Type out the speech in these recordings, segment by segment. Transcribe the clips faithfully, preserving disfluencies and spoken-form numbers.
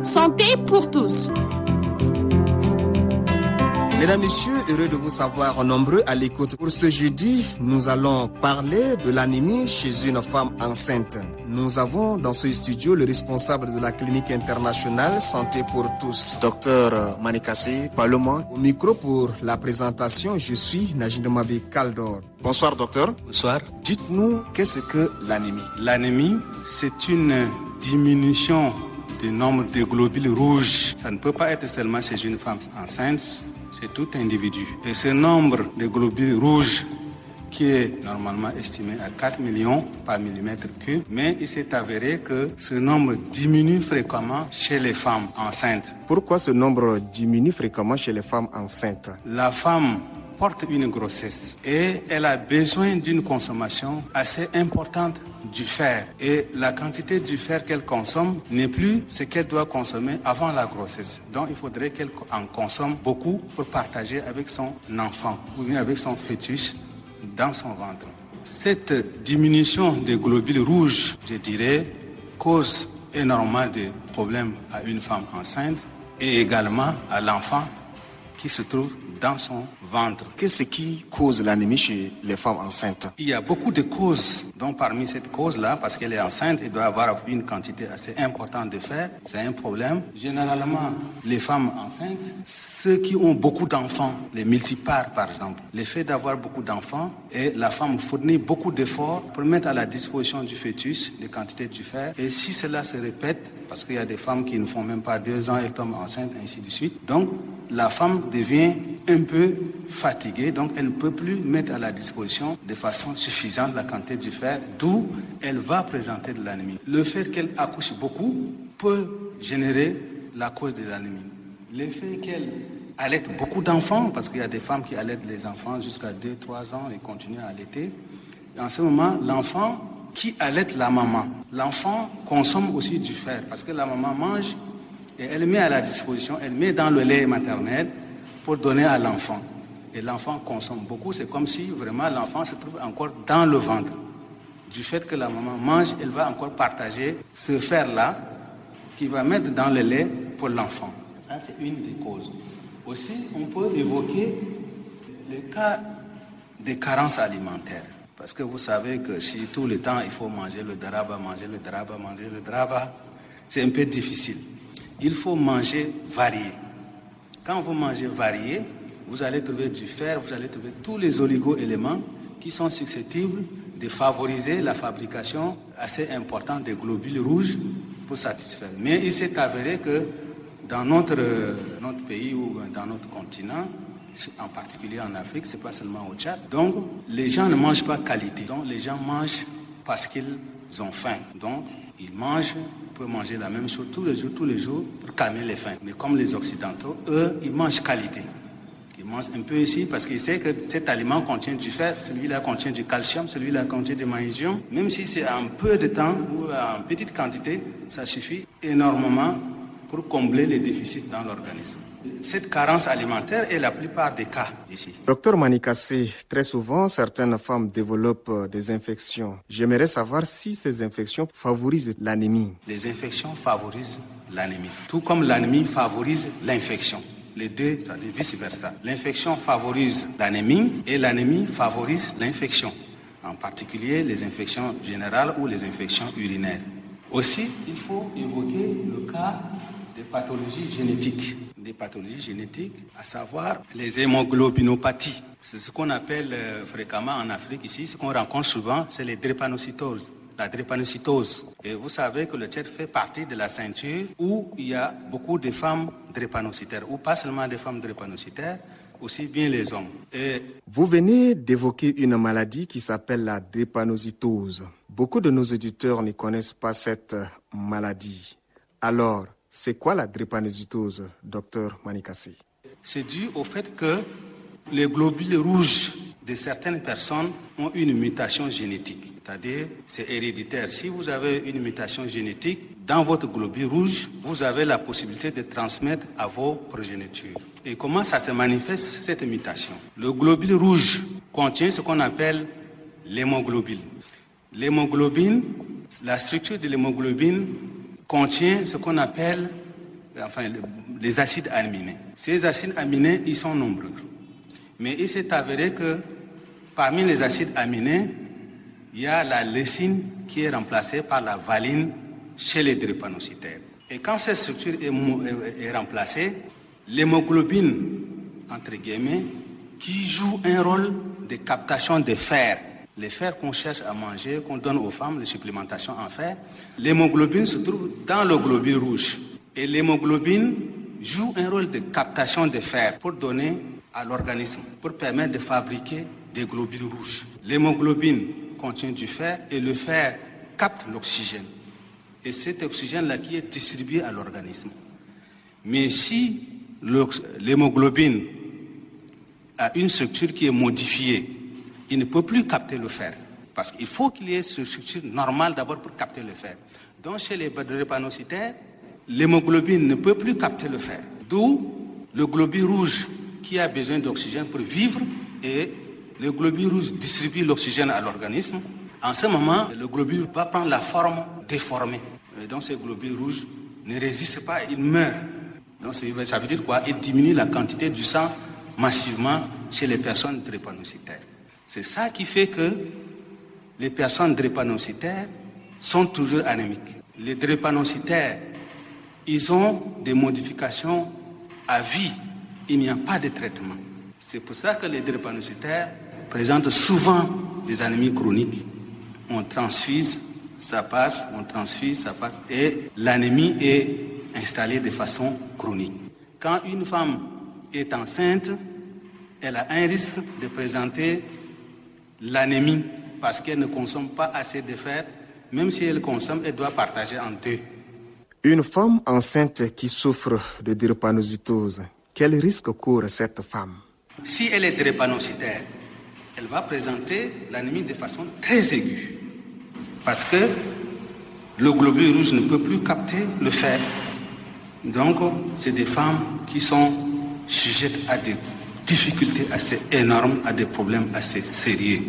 Santé pour tous. Mesdames, Messieurs, heureux de vous savoir nombreux à l'écoute. Pour ce jeudi, nous allons parler de l'anémie chez une femme enceinte. Nous avons dans ce studio le responsable de la clinique internationale Santé pour tous, Docteur Manikassi Parlement. Au micro pour la présentation, je suis Najindamabi Kaldor. Bonsoir docteur. Bonsoir. Dites-nous, qu'est-ce que l'anémie? L'anémie, c'est une diminution du nombre de globules rouges. Ça ne peut pas être seulement chez une femme enceinte, chez tout individu. Et ce nombre de globules rouges qui est normalement estimé à quatre millions par millimètre cube, mais il s'est avéré que ce nombre diminue fréquemment chez les femmes enceintes. Pourquoi ce nombre diminue fréquemment chez les femmes enceintes? La femme porte une grossesse et elle a besoin d'une consommation assez importante du fer. Et la quantité du fer qu'elle consomme n'est plus ce qu'elle doit consommer avant la grossesse. Donc il faudrait qu'elle en consomme beaucoup pour partager avec son enfant ou bien avec son fœtus dans son ventre. Cette diminution des globules rouges, je dirais, cause énormément de problèmes à une femme enceinte et également à l'enfant qui se trouve dans son ventre. Qu'est-ce qui cause l'anémie chez les femmes enceintes? Il y a beaucoup de causes. Donc parmi cette cause-là, parce qu'elle est enceinte, elle doit avoir une quantité assez importante de fer. C'est un problème. Généralement, les femmes enceintes, ceux qui ont beaucoup d'enfants, les multipares par exemple, le fait d'avoir beaucoup d'enfants et la femme fournit beaucoup d'efforts pour mettre à la disposition du fœtus les quantités du fer. Et si cela se répète, parce qu'il y a des femmes qui ne font même pas deux ans, elles tombent enceintes, ainsi de suite. Donc la femme devient un peu fatiguée, donc elle ne peut plus mettre à la disposition de façon suffisante la quantité du fer, d'où elle va présenter de l'anémie. Le fait qu'elle accouche beaucoup peut générer la cause de l'anémie. Le fait qu'elle allaite beaucoup d'enfants, parce qu'il y a des femmes qui allaitent les enfants jusqu'à deux à trois ans et continuent à allaiter. Et en ce moment, l'enfant qui allaite la maman, l'enfant consomme aussi du fer, parce que la maman mange et elle met à la disposition, elle met dans le lait maternel pour donner à l'enfant. Et l'enfant consomme beaucoup, c'est comme si vraiment l'enfant se trouve encore dans le ventre. Du fait que la maman mange, elle va encore partager ce fer-là qu'il va mettre dans le lait pour l'enfant. Ça, c'est une des causes. Aussi, on peut évoquer le cas des carences alimentaires. Parce que vous savez que si tout le temps il faut manger le dharaba, manger le dharaba, manger le dharaba, c'est un peu difficile. Il faut manger varié. Quand vous mangez varié, vous allez trouver du fer, vous allez trouver tous les oligo-éléments qui sont susceptibles de favoriser la fabrication assez importante des globules rouges pour satisfaire. Mais il s'est avéré que dans notre, notre pays ou dans notre continent, en particulier en Afrique, c'est pas seulement au Tchad, donc les gens ne mangent pas qualité. Donc les gens mangent parce qu'ils ont faim. Donc ils mangent, ils peuvent manger la même chose tous les jours, tous les jours pour calmer les faims. Mais comme les Occidentaux, eux, ils mangent qualité. Ils mangent un peu ici parce qu'ils savent que cet aliment contient du fer, celui-là contient du calcium, celui-là contient du magnésium. Même si c'est en peu de temps ou en petite quantité, ça suffit énormément pour combler les déficits dans l'organisme. Cette carence alimentaire est la plupart des cas ici. Docteur Manikassi, très souvent, certaines femmes développent des infections. J'aimerais savoir si ces infections favorisent l'anémie. Les infections favorisent l'anémie, tout comme l'anémie favorise l'infection. Les deux, ça dit vice-versa. L'infection favorise l'anémie et l'anémie favorise l'infection. En particulier, les infections générales ou les infections urinaires. Aussi, il faut évoquer le cas des pathologies génétiques. Des pathologies génétiques, à savoir les hémoglobinopathies. C'est ce qu'on appelle euh, fréquemment en Afrique ici, ce qu'on rencontre souvent, c'est les drépanocytoses. La drépanocytose. Et vous savez que le Tchad fait partie de la ceinture où il y a beaucoup de femmes drépanocytaires, ou pas seulement des femmes drépanocytaires, aussi bien les hommes. Et vous venez d'évoquer une maladie qui s'appelle la drépanocytose. Beaucoup de nos auditeurs ne connaissent pas cette maladie. Alors, c'est quoi la drépanocytose, docteur Manikassi? C'est dû au fait que les globules rouges de certaines personnes ont une mutation génétique. C'est-à-dire, c'est héréditaire. Si vous avez une mutation génétique dans votre globule rouge, vous avez la possibilité de transmettre à vos progénitures. Et comment ça se manifeste, cette mutation? Le globule rouge contient ce qu'on appelle l'hémoglobine. L'hémoglobine, la structure de l'hémoglobine contient ce qu'on appelle enfin les acides aminés. Ces acides aminés, ils sont nombreux. Mais il s'est avéré que parmi les acides aminés, il y a la leucine qui est remplacée par la valine chez les drépanocytaires. Et quand cette structure est, est, est remplacée, l'hémoglobine, entre guillemets, qui joue un rôle de captation de fer, les fers qu'on cherche à manger, qu'on donne aux femmes, les supplémentations en fer, l'hémoglobine se trouve dans le globule rouge. Et l'hémoglobine joue un rôle de captation de fer pour donner à l'organisme, pour permettre de fabriquer des globules rouges. L'hémoglobine contient du fer et le fer capte l'oxygène. Et cet oxygène-là qui est distribué à l'organisme. Mais si l'hémoglobine a une structure qui est modifiée, il ne peut plus capter le fer. Parce qu'il faut qu'il y ait cette structure normale d'abord pour capter le fer. Donc chez les drépanocytaires, l'hémoglobine ne peut plus capter le fer. D'où le globule rouge qui a besoin d'oxygène pour vivre et le globule rouge distribue l'oxygène à l'organisme. En ce moment, le globule va prendre la forme déformée. Et donc ce globule rouge ne résiste pas, il meurt. Donc ça veut dire quoi? Il diminue la quantité du sang massivement chez les personnes drépanocytaires. C'est ça qui fait que les personnes drépanocytaires sont toujours anémiques. Les drépanocytaires, ils ont des modifications à vie. Il n'y a pas de traitement. C'est pour ça que les drépanocytaires présentent souvent des anémies chroniques. On transfuse, ça passe, on transfuse, ça passe. Et l'anémie est installée de façon chronique. Quand une femme est enceinte, elle a un risque de présenter l'anémie parce qu'elle ne consomme pas assez de fer. Même si elle consomme, elle doit partager en deux. Une femme enceinte qui souffre de drépanocytose, quel risque court cette femme? Si elle est drépanocytaire, elle va présenter l'anémie de façon très aiguë parce que le globule rouge ne peut plus capter le fer. Donc, c'est des femmes qui sont sujettes à des difficultés assez énormes, à des problèmes assez sérieux.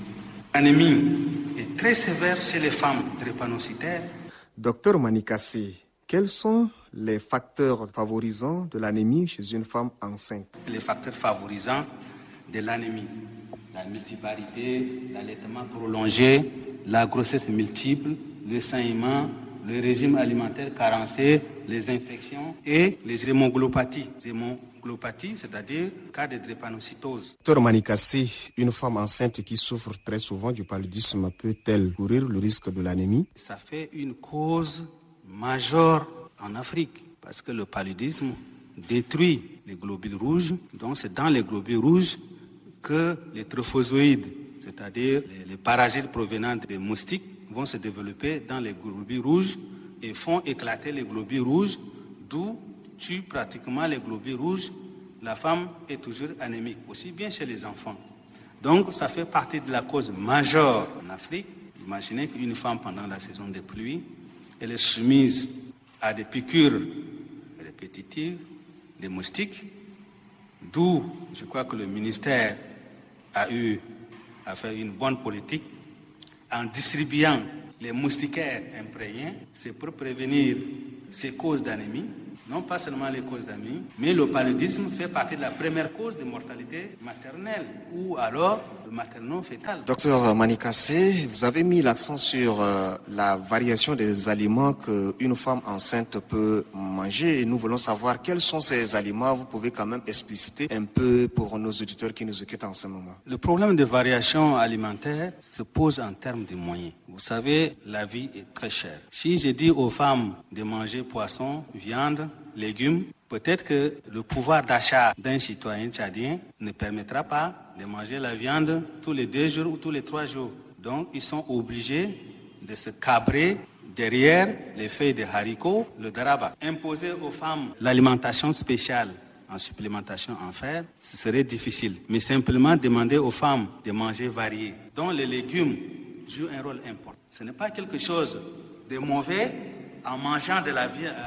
L'anémie est très sévère chez les femmes drépanocytaires. Docteur Manikassi, quels sont les facteurs favorisants de l'anémie chez une femme enceinte? Les facteurs favorisants de l'anémie, la multiparité, l'allaitement prolongé, la grossesse multiple, le saignement, le régime alimentaire carencé, les infections et les hémoglobopathies. Hémoglobopathies, c'est-à-dire cas de drépanocytose. Docteur Manikassi, une femme enceinte qui souffre très souvent du paludisme peut-elle courir le risque de l'anémie? Ça fait une cause majeure en Afrique parce que le paludisme détruit les globules rouges. Donc c'est dans les globules rouges que les trophozoïdes, c'est-à-dire les, les parasites provenant des moustiques, vont se développer dans les globules rouges et font éclater les globules rouges, d'où tuent pratiquement les globules rouges. La femme est toujours anémique, aussi bien chez les enfants. Donc ça fait partie de la cause majeure en Afrique. Imaginez qu'une femme pendant la saison des pluies, elle est soumise à des piqûres répétitives, des moustiques, d'où je crois que le ministère a eu à faire une bonne politique en distribuant les moustiquaires imprégnés. C'est pour prévenir ces causes d'anémie, non pas seulement les causes d'anémie, mais le paludisme fait partie de la première cause de mortalité maternelle ou alors materno-fétale. Docteur Manikassi, vous avez mis l'accent sur euh, la variation des aliments qu'une femme enceinte peut manger et nous voulons savoir quels sont ces aliments. Vous pouvez quand même expliciter un peu pour nos auditeurs qui nous écoutent en ce moment. Le problème de variation alimentaire se pose en termes de moyens. Vous savez, la vie est très chère. Si je dis aux femmes de manger poisson, viande, légumes, peut-être que le pouvoir d'achat d'un citoyen tchadien ne permettra pas de manger la viande tous les deux jours ou tous les trois jours. Donc, ils sont obligés de se cabrer derrière les feuilles de haricots, le daraba. Imposer aux femmes l'alimentation spéciale en supplémentation en fer, ce serait difficile. Mais simplement demander aux femmes de manger varié, dont les légumes jouent un rôle important. Ce n'est pas quelque chose de mauvais en mangeant de la, vi- euh,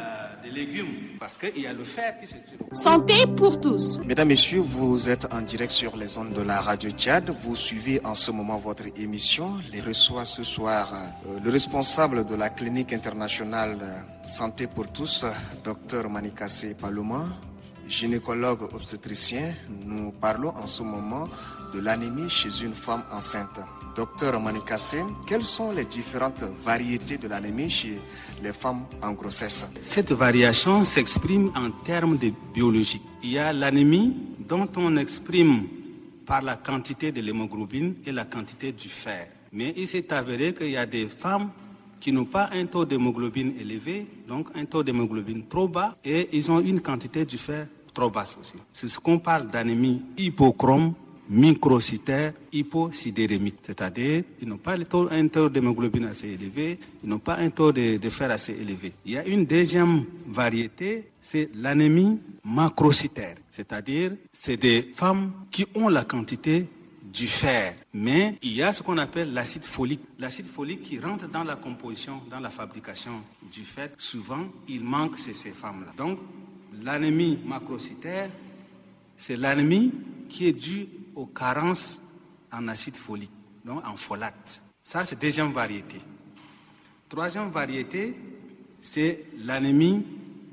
des légumes, parce qu'il y a le fer qui se tue. Santé pour tous. Mesdames, Messieurs, vous êtes en direct sur les ondes de la radio Tchad. Vous suivez en ce moment votre émission. Les reçoit ce soir euh, le responsable de la clinique internationale Santé pour tous, Dr Manikassé Paloma, gynécologue obstétricien. Nous parlons en ce moment de l'anémie chez une femme enceinte. Docteur Manikassé, quelles sont les différentes variétés de l'anémie chez les femmes en grossesse? Cette variation s'exprime en termes de biologie. Il y a l'anémie dont on exprime par la quantité de l'hémoglobine et la quantité du fer. Mais il s'est avéré qu'il y a des femmes qui n'ont pas un taux d'hémoglobine élevé, donc un taux d'hémoglobine trop bas, et ils ont une quantité du fer trop basse aussi. C'est ce qu'on parle d'anémie hypochrome, microcytaire, hyposidérémique. C'est-à-dire, ils n'ont pas le taux, un taux d'hémoglobine assez élevé, ils n'ont pas un taux de, de fer assez élevé. Il y a une deuxième variété, c'est l'anémie macrocytaire. C'est-à-dire, c'est des femmes qui ont la quantité du fer. Mais il y a ce qu'on appelle l'acide folique. L'acide folique qui rentre dans la composition, dans la fabrication du fer, souvent, il manque chez ces femmes-là. Donc, l'anémie macrocytaire, c'est l'anémie qui est due aux carences en acide folique, donc en folate. Ça, c'est deuxième variété. Troisième variété, c'est l'anémie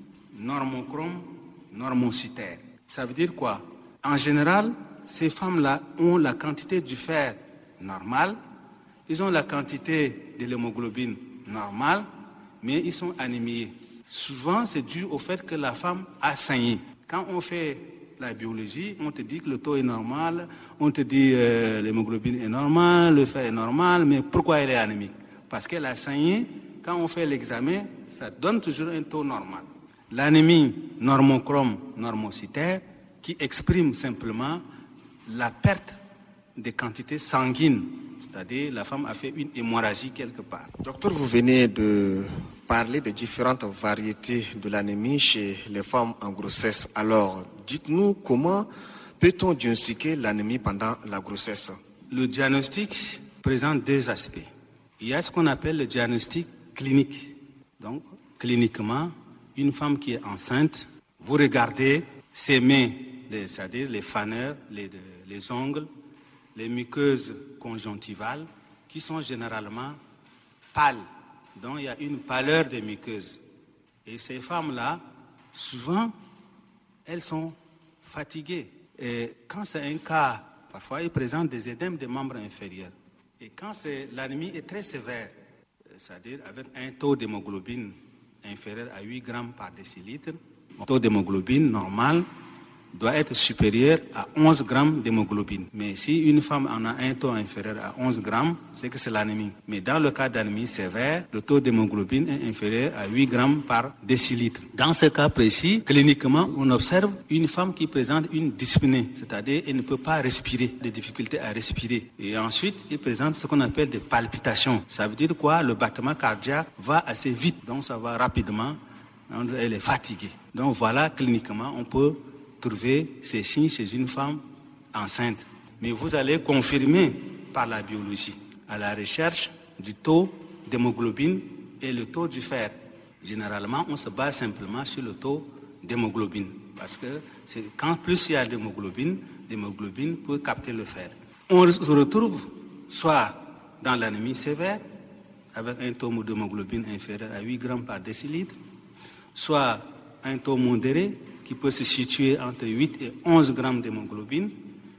normochrome normocytaire. Ça veut dire quoi? En général, ces femmes-là ont la quantité du fer normale, ils ont la quantité de l'hémoglobine normale, mais ils sont anémiés. Souvent, c'est dû au fait que la femme a saigné. Quand on fait la biologie, on te dit que le taux est normal, on te dit euh, l'hémoglobine est normale, le fer est normal, mais pourquoi elle est anémique? Parce qu'elle a saigné, quand on fait l'examen, ça donne toujours un taux normal. L'anémie normochrome normocytaire qui exprime simplement la perte des quantités sanguines, c'est-à-dire la femme a fait une hémorragie quelque part. Docteur, vous venez de parler des différentes variétés de l'anémie chez les femmes en grossesse. Alors, dites-nous comment peut-on diagnostiquer l'anémie pendant la grossesse? Le diagnostic présente deux aspects. Il y a ce qu'on appelle le diagnostic clinique. Donc, cliniquement, une femme qui est enceinte, vous regardez ses mains, c'est-à-dire les faneurs, les, les ongles, les muqueuses conjonctivales, qui sont généralement pâles. Donc, il y a une pâleur des muqueuses. Et ces femmes-là, souvent, elles sont fatiguées. Et quand c'est un cas, parfois, ils présentent des édèmes des membres inférieurs. Et quand l'anémie est très sévère, c'est-à-dire avec un taux d'hémoglobine inférieur à huit grammes par décilitre, le taux d'hémoglobine normal doit être supérieur à onze grammes d'hémoglobine. Mais si une femme en a un taux inférieur à onze grammes, c'est que c'est l'anémie. Mais dans le cas d'anémie sévère, le taux d'hémoglobine est inférieur à huit grammes par décilitre. Dans ce cas précis, cliniquement, on observe une femme qui présente une dyspnée, c'est-à-dire elle ne peut pas respirer, des difficultés à respirer. Et ensuite, elle présente ce qu'on appelle des palpitations. Ça veut dire quoi? Le battement cardiaque va assez vite, donc ça va rapidement. Elle est fatiguée. Donc voilà, cliniquement, on peut trouver ces signes chez une femme enceinte. Mais vous allez confirmer par la biologie, à la recherche du taux d'hémoglobine et le taux du fer. Généralement, on se base simplement sur le taux d'hémoglobine. Parce que c'est, quand plus il y a d'hémoglobine, l'hémoglobine peut capter le fer. On se retrouve soit dans l'anémie sévère, avec un taux d'hémoglobine inférieur à huit grammes par décilitre, soit un taux modéré, qui peut se situer entre huit et onze grammes d'hémoglobine.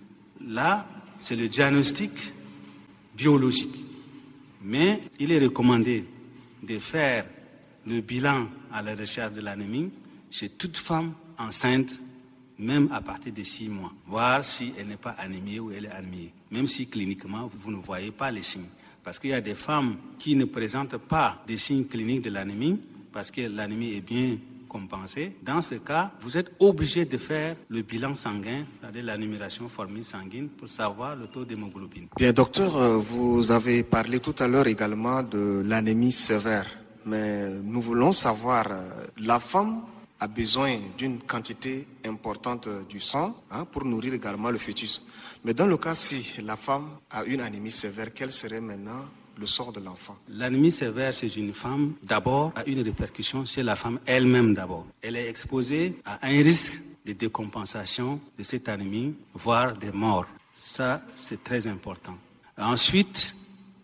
Là, c'est le diagnostic biologique. Mais il est recommandé de faire le bilan à la recherche de l'anémie chez toute femme enceinte, même à partir de six mois, voir si elle n'est pas anémiée ou elle est anémiée, même si cliniquement vous ne voyez pas les signes. Parce qu'il y a des femmes qui ne présentent pas des signes cliniques de l'anémie, parce que l'anémie est bien compensée. Dans ce cas, vous êtes obligé de faire le bilan sanguin, c'est-à-dire la numération formule sanguine, pour savoir le taux d'hémoglobine. Bien, docteur, vous avez parlé tout à l'heure également de l'anémie sévère, mais nous voulons savoir, la femme a besoin d'une quantité importante du sang hein, pour nourrir également le fœtus. Mais dans le cas si la femme a une anémie sévère, quel serait maintenant le sort de l'enfant? L'anémie sévère chez une femme, d'abord, a une répercussion chez la femme elle-même d'abord. Elle est exposée à un risque de décompensation de cette anémie, voire de mort. Ça, c'est très important. Ensuite,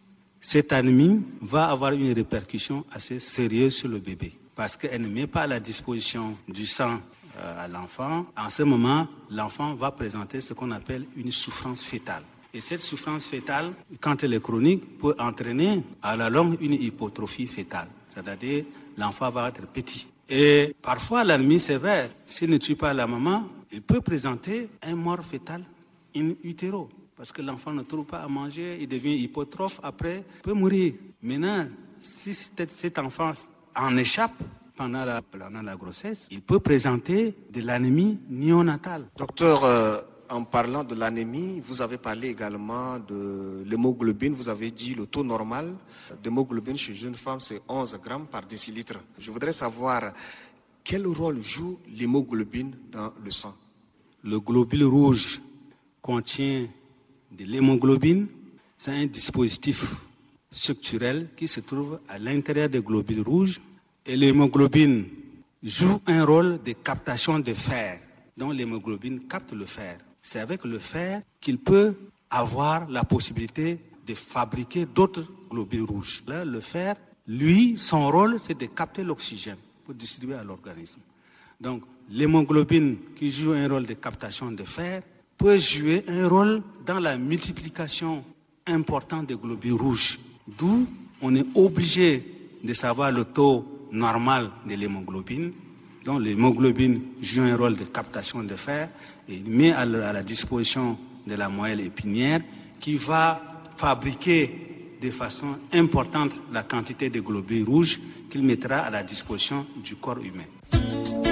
cette anémie va avoir une répercussion assez sérieuse sur le bébé parce qu'elle ne met pas à la disposition du sang euh, à l'enfant. En ce moment, l'enfant va présenter ce qu'on appelle une souffrance fœtale. Et cette souffrance fœtale, quand elle est chronique, peut entraîner à la longue une hypotrophie fœtale. C'est-à-dire l'enfant va être petit. Et parfois, l'anémie sévère, s'il ne tue pas la maman, il peut présenter un mort fœtal in utero. Parce que l'enfant ne trouve pas à manger, il devient hypotrophe, après, il peut mourir. Maintenant, si cet enfant en échappe pendant la, pendant la grossesse, il peut présenter de l'anémie néonatale. Docteur, euh, en parlant de l'anémie, vous avez parlé également de l'hémoglobine. Vous avez dit le taux normal d'hémoglobine chez une femme, c'est onze grammes par décilitre. Je voudrais savoir quel rôle joue l'hémoglobine dans le sang. Le globule rouge contient de l'hémoglobine, c'est un dispositif structurel qui se trouve à l'intérieur des globules rouges. Et l'hémoglobine joue un rôle de captation de fer. Donc l'hémoglobine capte le fer. C'est avec le fer qu'il peut avoir la possibilité de fabriquer d'autres globules rouges. Là, le fer, lui, son rôle, c'est de capter l'oxygène pour distribuer à l'organisme. Donc l'hémoglobine qui joue un rôle de captation de fer peut jouer un rôle dans la multiplication importante des globules rouges. D'où on est obligé de savoir le taux normal de l'hémoglobine. Donc l'hémoglobine joue un rôle de captation de fer et il met à la disposition de la moelle épinière qui va fabriquer de façon importante la quantité de globules rouges qu'il mettra à la disposition du corps humain.